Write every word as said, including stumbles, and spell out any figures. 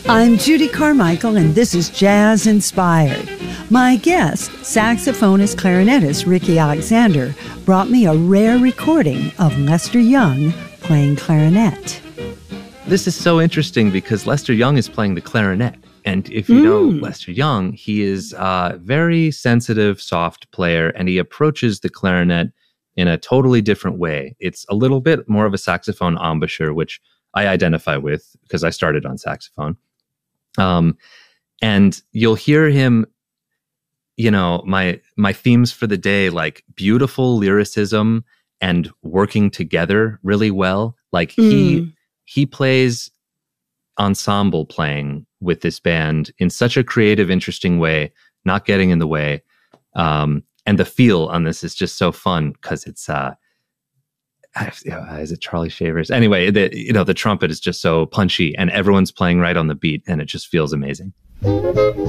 I'm Judy Carmichael, and this is Jazz Inspired. My guest, saxophonist clarinetist Ricky Alexander, brought me a rare recording of Lester Young playing clarinet. This is so interesting because Lester Young is playing the clarinet. And if you mm. know Lester Young, he is a very sensitive, soft player, and he approaches the clarinet in a totally different way. It's a little bit more of a saxophone embouchure, which I identify with because I started on saxophone. Um, and you'll hear him, you know, my my themes for the day, like beautiful lyricism and working together really well. Like mm. he he plays ensemble playing with this band in such a creative, interesting way, not getting in the way. Um, and the feel on this is just so fun because it's, uh, is it Charlie Shavers? Anyway, the, you know, the trumpet is just so punchy and everyone's playing right on the beat and it just feels amazing.